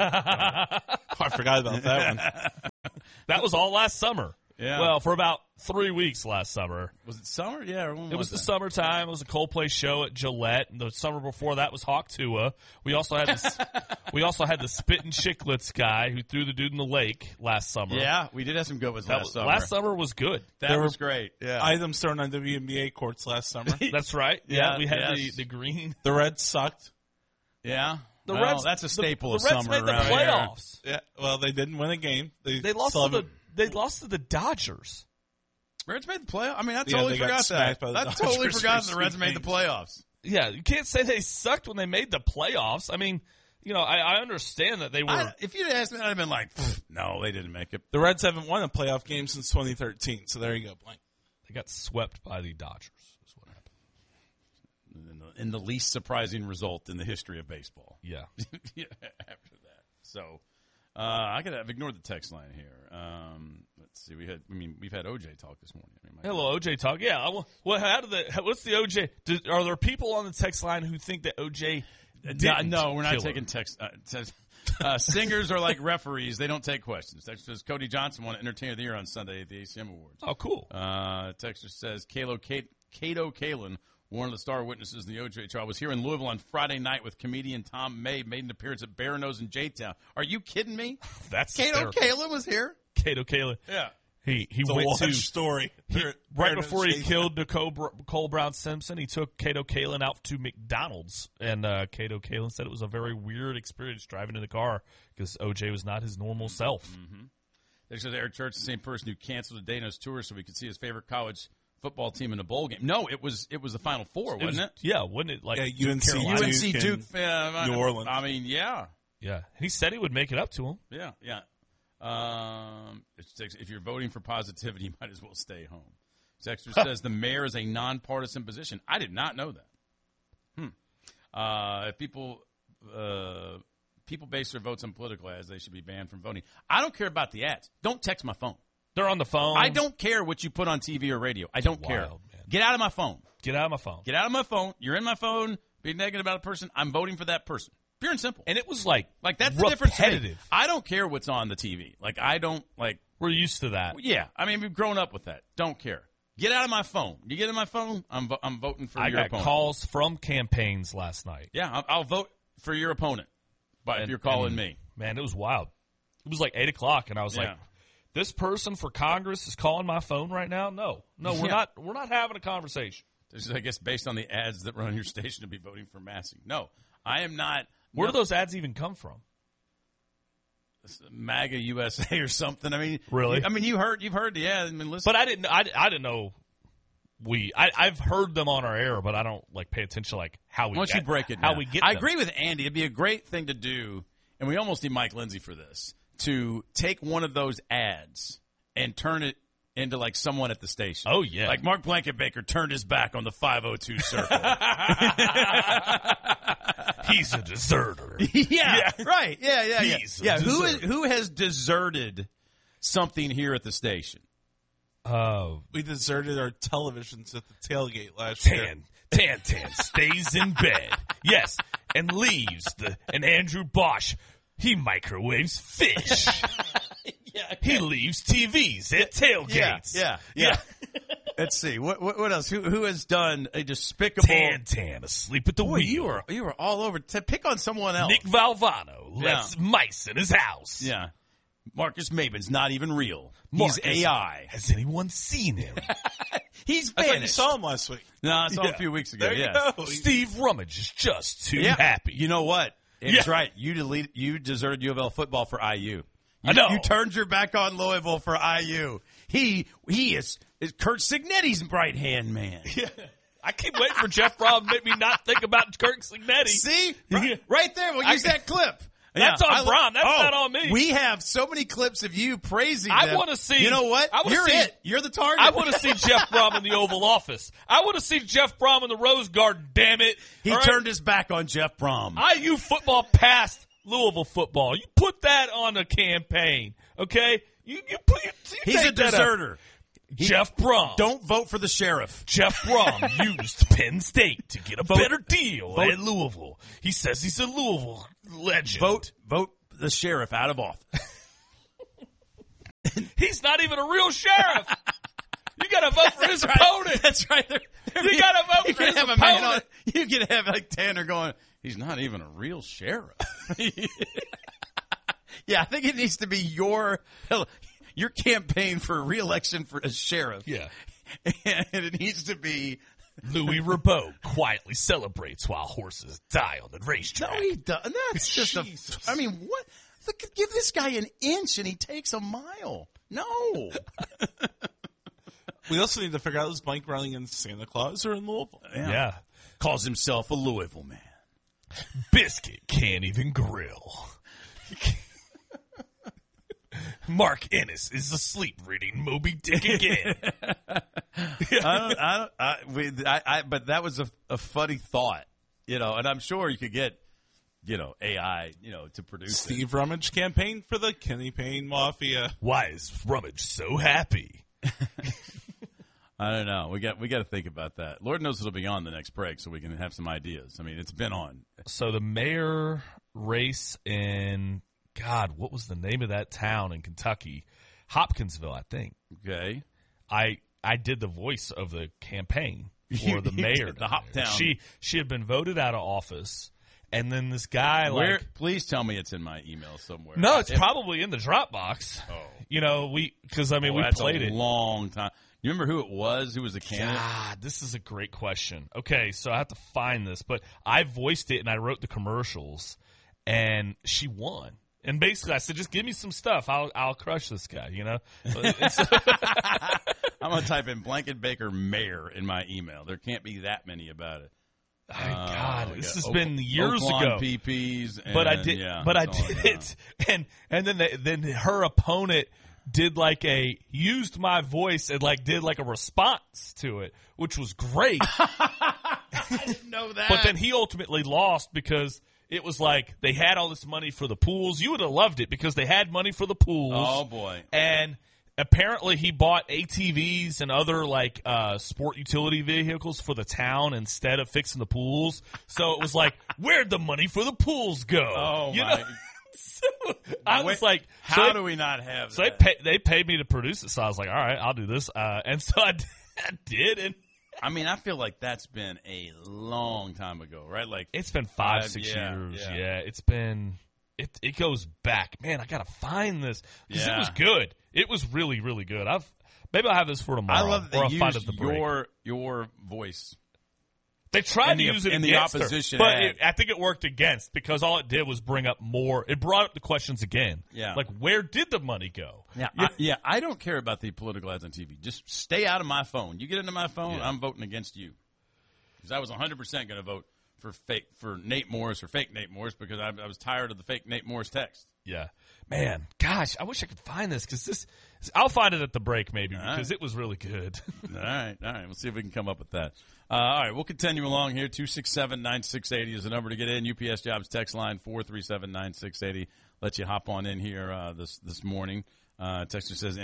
I forgot about that one. That was all last summer. Yeah. Well, for about 3 weeks last summer. Was it summer? Yeah. Or when it was the that? summertime. It was a Coldplay show at Gillette. And the summer before that was Hawk Tuah. We also had this. We also had the Spittin' Chicklets guy who threw the dude in the lake last summer. Yeah, we did have some good ones last summer. Last summer was good. That was great. Yeah. Items thrown on WNBA courts last summer. That's right. Yeah, we had the green. The Reds sucked. Yeah. The Reds. That's a staple of the Reds summer. made the playoffs. Yeah. Well, they didn't win a game. They lost to the Dodgers. Reds made the playoffs? I mean, I totally forgot that. I totally forgot the Reds made the playoffs. Yeah, you can't say they sucked when they made the playoffs. I mean, I understand that they were. If you'd asked me, I'd have been like, no, they didn't make it. The Reds haven't won a playoff game since 2013, so there you go, Blank. They got swept by the Dodgers is what happened. In the least surprising result in the history of baseball. Yeah. After that. So, I've ignored the text line here. Let's see. We've had OJ talk this morning. Hello, OJ talk. Yeah. What's the OJ? Are there people on the text line who think that OJ didn't No, we're not kill taking her? text. Singers are like referees. They don't take questions. Texter says Cody Johnson won Entertainer of the Year on Sunday at the ACM Awards. Oh, cool. Texter says Cato Kalin, one of the star witnesses in the OJ trial, was here in Louisville on Friday night with comedian Tom May, made an appearance at Bear Nose in J-Town. Are you kidding me? That's Cato Kalin was here? Cato Kalin. Yeah. He went to story. Right before he killed Nicole Brown Simpson, he took Cato Kalin out to McDonald's, and Cato Kalin said it was a very weird experience driving in the car because OJ was not his normal self. Mm-hmm. There's Eric Church, the same person who canceled a Dana's tour so we could see his favorite college football team in a bowl game. No, it was the Final Four, wasn't it? Yeah, wasn't it? Like UNC, Duke, New Orleans. I mean, yeah. Yeah, he said he would make it up to him. Yeah. If you're voting for positivity, you might as well stay home. Zexter says the mayor is a nonpartisan position. I did not know that. If people base their votes on political ads, they should be banned from voting. I don't care about the ads. Don't text my phone. They're on the phone. I don't care what you put on TV or radio. I don't care. Man. Get out of my phone. Get out of my phone. Get out of my phone. You're in my phone. Be negative about a person. I'm voting for that person. Pure and simple. And it was like that's the difference. Repetitive. I don't care what's on the TV. I don't like. We're used to that. Yeah, I mean we've grown up with that. Don't care. Get out of my phone. You get in my phone, I'm voting for your opponent. I got calls from campaigns last night. Yeah, I'll vote for your opponent. But if you're calling me, man, it was wild. It was like 8:00, and I was like, "This person for Congress is calling my phone right now." No, we're not. We're not having a conversation. This is, I guess, based on the ads that run on your station to be voting for Massey. No, I am not. Where do those ads even come from? MAGA USA or something. I mean, really? You've heard the ad. I mean, listen. But I didn't know. I've heard them on our air, but I don't pay attention how we. Why don't you break it down? How we get? I agree with Andy. It'd be a great thing to do, and we almost need Mike Lindsay for this, to take one of those ads and turn it into someone at the station. Oh yeah, like Mark Blankenbaker turned his back on the 502 circle. He's a deserter. Yeah, right. Yeah. Who has deserted something here at the station? We deserted our televisions at the tailgate last year. Tan stays in bed. Yes, and leaves and Andrew Bosch, he microwaves fish. He leaves TVs at tailgates. Yeah. Let's see. What else? Who has done a despicable Tan asleep at the wheel? You were all over. Pick on someone else. Nick Valvano lets mice in his house. Yeah. Marcus Maben's not even real. He's AI. Has anyone seen him? He's vanished. I thought you saw him last week. No, I saw him a few weeks ago. There you go. Steve Rummage is just too happy. You know what? It's right. You deserted U of L football for IU. I know. You turned your back on Louisville for IU. He is Kurt Signetti's right hand man. Yeah. I keep waiting for Jeff Brom to make me not think about Kirk Signetti. See? Right there. We'll use that clip. That's on Brom. That's not on me. We have so many clips of you praising them. I want to see. You know what? You're it. You're the target. I want to see Jeff Brom in the Oval Office. I want to see Jeff Brom in the Rose Garden, damn it. He turned his back on Jeff Brom. IU football passed Louisville football. You put that on a campaign. Okay, you He's a deserter. Jeff Brom. Don't vote for the sheriff. Jeff Brom used Penn State to get a better deal at Louisville. He says he's a Louisville legend. Vote the sheriff out of office. He's not even a real sheriff. You got to vote for his opponent. That's right. You got to vote for his opponent. You can have like Tanner going, he's not even a real sheriff. Yeah, I think it needs to be your campaign for re-election for a sheriff. Yeah. And it needs to be Louis Rabot quietly celebrates while horses die on the racetrack. No, he doesn't. That's just I mean, what? Look, give this guy an inch and he takes a mile. No. We also need to figure out is Mike running in Santa Claus or in Louisville? Yeah. Calls himself a Louisville man. Biscuit can't even grill. Mark Ennis is asleep reading Moby Dick again. But that was a funny thought, and I'm sure you could get, AI, to produce Steve Rummage campaign for the Kenny Payne Mafia. Why is Rummage so happy? I don't know. We got to think about that. Lord knows it'll be on the next break, so we can have some ideas. I mean, it's been on. So the mayor race in, God, what was the name of that town in Kentucky? Hopkinsville, I think. Okay. I did the voice of the campaign for the mayor. The Hop Town. She had been voted out of office. And then this guy, please tell me it's in my email somewhere. No, it's probably in the Dropbox. Oh, we played it a long time. You remember who it was? Who was the candidate? God, this is a great question. Okay, so I have to find this, but I voiced it and I wrote the commercials, and she won. And basically, I said, just give me some stuff. I'll crush this guy. I'm gonna type in Blankenbaker Mayor in my email. There can't be that many about it. God, this has been years ago. PPs, but I did it, and then her opponent did used my voice and did a response to it, which was great. I didn't know that. But then he ultimately lost because it was they had all this money for the pools. You would have loved it because they had money for the pools. Oh boy! And apparently he bought ATVs and other sport utility vehicles for the town instead of fixing the pools. So it was where'd the money for the pools go? Oh my! So I was how do we not have so that? They paid me to produce it, so I was all right, I'll do this. And so I did. And I mean, I feel like that's been a long time ago, right? It's been 5-6 years. Yeah, it's been. It goes back. Man, I gotta find this because it was good. It was really, really good. Maybe I'll have this for tomorrow. I love that they used the your voice. They tried to use it in the opposition, but I think it worked against because all it did was bring up more. It brought up the questions again. Yeah, where did the money go? Yeah, I don't care about the political ads on TV. Just stay out of my phone. You get into my phone, I'm voting against you because I was 100% going to vote for Nate Morris or fake Nate Morris because I was tired of the fake Nate Morris text. Yeah, man, gosh, I wish I could find this because I'll find it at the break maybe because it was really good. All right, we'll see if we can come up with that. All right, we'll continue along here. 267-9680 is the number to get in. UPS Jobs text line 437-9680. Let you hop on in here this morning. Texter says,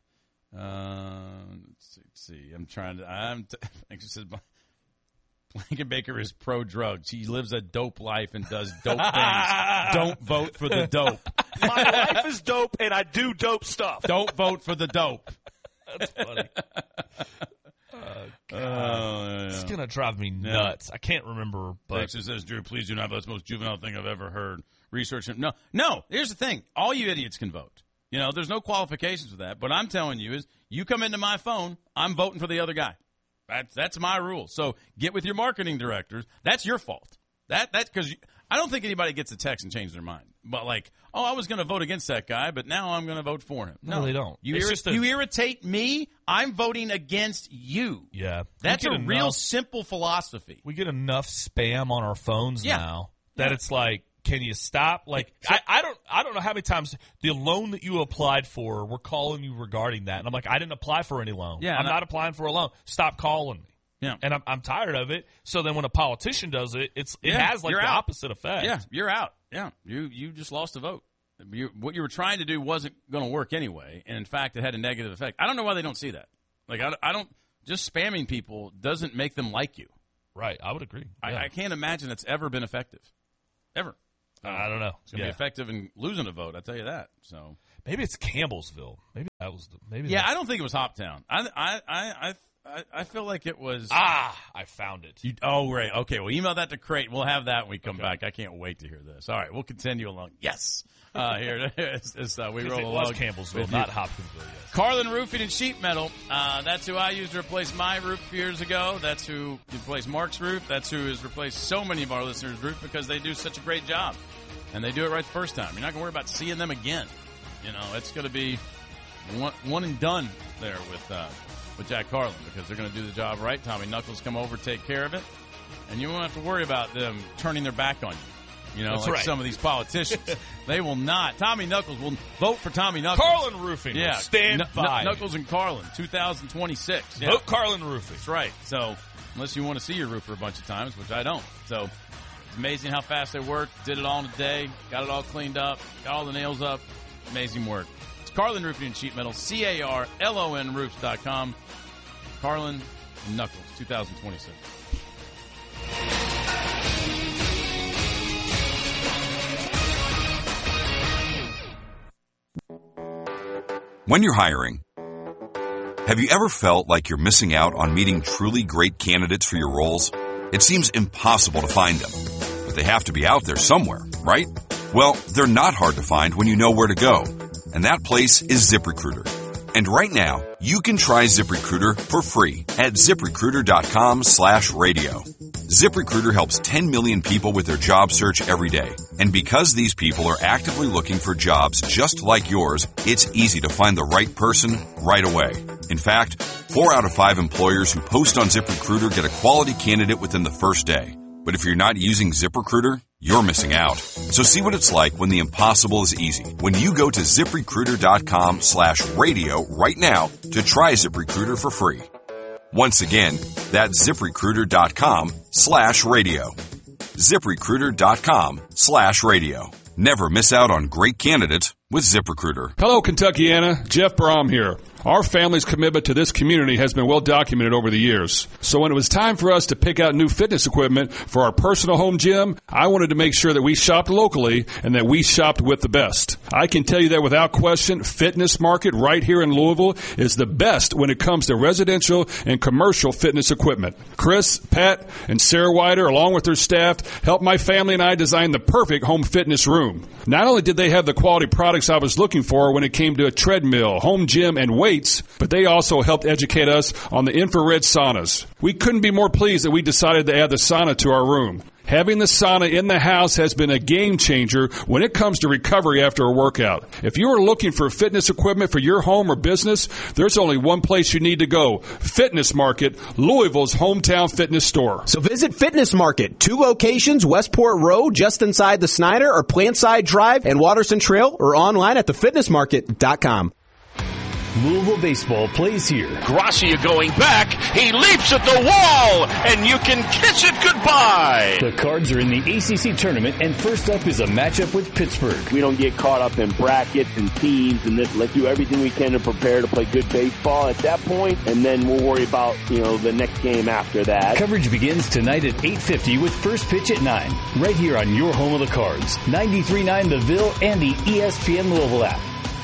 let's see. Texter says, Blankenbaker is pro-drug. She lives a dope life and does dope things. Don't vote for the dope. My life is dope, and I do dope stuff. Don't vote for the dope. That's funny. It's going to drive me nuts. I can't remember. But Texas says, Drew, please do not vote. That's the most juvenile thing I've ever heard. Research. No. Here's the thing. All you idiots can vote. There's no qualifications for that. But I'm telling you is you come into my phone, I'm voting for the other guy. That's my rule. So get with your marketing directors. That's your fault. That's because I don't think anybody gets a text and change their mind. But I was going to vote against that guy, but now I'm going to vote for him. No, they don't. You irritate me. I'm voting against you. Yeah. That's a real simple philosophy. We get enough spam on our phones now that it's can you stop? I don't know how many times the loan that you applied for, we're calling you regarding that. And I'm I didn't apply for any loan. Yeah, I'm not applying for a loan. Stop calling me. Yeah. And I'm tired of it. So then when a politician does it, it has the opposite effect. Yeah, you're out. Yeah, you just lost a vote. what you were trying to do wasn't going to work anyway, and in fact, it had a negative effect. I don't know why they don't see that. Like, I don't just spamming people doesn't make them like you. Right, I would agree. Yeah. I can't imagine it's ever been effective, ever. I don't know. It's gonna be effective in losing a vote. I tell you that. So maybe it's Campbellsville. Maybe that was I don't think it was Hoptown. I feel like it was. I found it. Right. Okay. Well, email that to Crate. We'll have that when we come back. I can't wait to hear this. All right. We'll continue along. Yes. Here as we roll along. It was Campbellsville, not Hopkinsville. Yes. Carlin Roofing and Sheet Metal. That's who I used to replace my roof years ago. That's who replaced Mark's roof. That's who has replaced so many of our listeners' roof because they do such a great job. And they do it right the first time. You're not going to worry about seeing them again. You know, it's going to be one and done there with Jack Carlin because they're going to do the job right. Tommy Knuckles come over, take care of it. And you won't have to worry about them turning their back on you. You know, that's like right. Some of these politicians. They will not. Tommy Knuckles will vote for Tommy Knuckles. Carlin Roofing. Yeah. Stand by. Knuckles and Carlin, 2026. Yeah. Vote Carlin Roofing. That's right. So, unless you want to see your roofer a bunch of times, which I don't. So, it's amazing how fast they work. Did it all in a day. Got it all cleaned up. Got all the nails up. Amazing work. It's Carlin Roofing and Sheet Metal. CarlonRoofs.com. Carlin and Knuckles, 2026. When you're hiring, have you ever felt like you're missing out on meeting truly great candidates for your roles? It seems impossible to find them, but they have to be out there somewhere, right? Well, they're not hard to find when you know where to go, and that place is ZipRecruiter. And right now, you can try ZipRecruiter for free at ZipRecruiter.com/radio. ZipRecruiter helps 10 million people with their job search every day. And because these people are actively looking for jobs just like yours, it's easy to find the right person right away. In fact, 4 out of 5 employers who post on ZipRecruiter get a quality candidate within the first day. But if you're not using ZipRecruiter, you're missing out. So see what it's like when the impossible is easy. When you go to ZipRecruiter.com/radio right now to try ZipRecruiter for free. Once again, that's ZipRecruiter.com/radio. ZipRecruiter.com/radio. Never miss out on great candidates with ZipRecruiter. Hello, Kentuckiana. Jeff Brom here. Our family's commitment to this community has been well documented over the years. So when it was time for us to pick out new fitness equipment for our personal home gym, I wanted to make sure that we shopped locally and that we shopped with the best. I can tell you that without question, Fitness Market right here in Louisville is the best when it comes to residential and commercial fitness equipment. Chris, Pat, and Sarah Wider, along with their staff, helped my family and I design the perfect home fitness room. Not only did they have the quality products I was looking for when it came to a treadmill, home gym, and weights, but they also helped educate us on the infrared saunas. We couldn't be more pleased that we decided to add the sauna to our room. Having the sauna in the house has been a game changer when it comes to recovery after a workout. If you are looking for fitness equipment for your home or business, there's only one place you need to go. Fitness Market, Louisville's hometown fitness store. So visit Fitness Market, 2 locations, Westport Road, just inside the Snyder, or Plantside Drive and Waterson Trail, or online at thefitnessmarket.com. Louisville baseball plays here. Gracia going back. He leaps at the wall, and you can kiss it goodbye. The Cards are in the ACC tournament, and first up is a matchup with Pittsburgh. We don't get caught up in brackets and teams and this. Let's do everything we can to prepare to play good baseball at that point, and then we'll worry about, the next game after that. Coverage begins tonight at 8:50 with first pitch at 9. Right here on your home of the Cards. 93.9 The Ville and the ESPN Louisville app.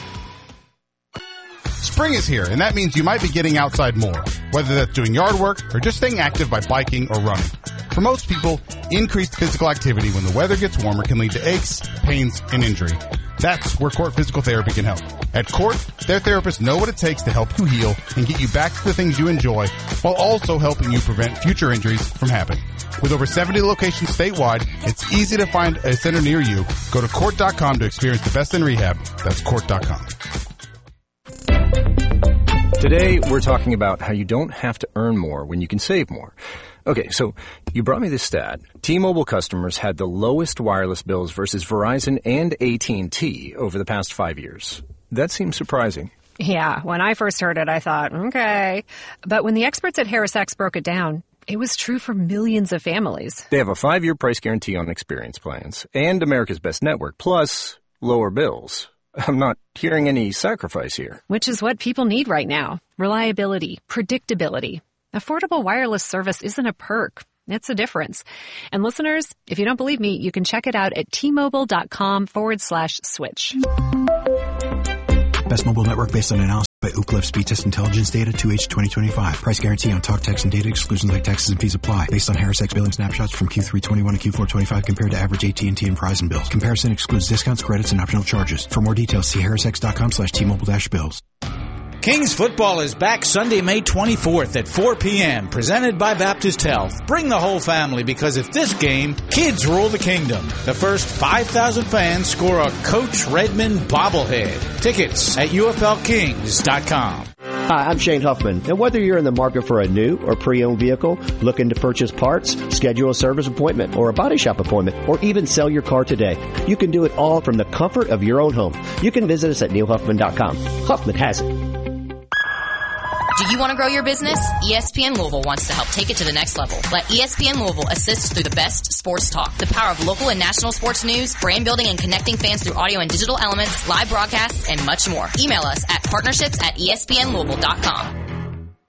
Spring is here, and that means you might be getting outside more, whether that's doing yard work or just staying active by biking or running. For most people, increased physical activity when the weather gets warmer can lead to aches, pains, and injury. That's where Court Physical Therapy can help. At Court, their therapists know what it takes to help you heal and get you back to the things you enjoy, while also helping you prevent future injuries from happening. With over 70 locations statewide, it's easy to find a center near you. Go to Court.com to experience the best in rehab. That's Court.com. Today, we're talking about how you don't have to earn more when you can save more. Okay, so you brought me this stat. T-Mobile customers had the lowest wireless bills versus Verizon and AT&T over the past 5 years. That seems surprising. Yeah, when I first heard it, I thought, okay. But when the experts at HarrisX broke it down, it was true for millions of families. They have a 5-year price guarantee on experience plans and America's Best Network. Plus, lower bills. I'm not hearing any sacrifice here. Which is what people need right now. Reliability, predictability. Affordable wireless service isn't a perk. It's a difference. And listeners, if you don't believe me, you can check it out at T-Mobile.com/switch. Best mobile network based on analysis by Ookla Speed Test Intelligence Data 2H 2025. Price guarantee on talk, text, and data. Exclusions like taxes and fees apply. Based on Harris X billing snapshots from Q3 21 to Q4 25 compared to average AT&T and Verizon bills. Comparison excludes discounts, credits, and optional charges. For more details, see harrisx.com/T-Mobile-bills. Kings football is back Sunday, May 24th at 4 p.m., presented by Baptist Health. Bring the whole family because at this game, kids rule the kingdom. The first 5,000 fans score a Coach Redmond bobblehead. Tickets at UFLKings.com. Hi, I'm Shane Huffman, and whether you're in the market for a new or pre-owned vehicle, looking to purchase parts, schedule a service appointment or a body shop appointment, or even sell your car today, you can do it all from the comfort of your own home. You can visit us at neilhuffman.com. Huffman has it. Do you want to grow your business? ESPN Louisville wants to help take it to the next level. Let ESPN Louisville assist through the best sports talk, the power of local and national sports news, brand building and connecting fans through audio and digital elements, live broadcasts, and much more. Email us at partnerships@espnlouisville.com.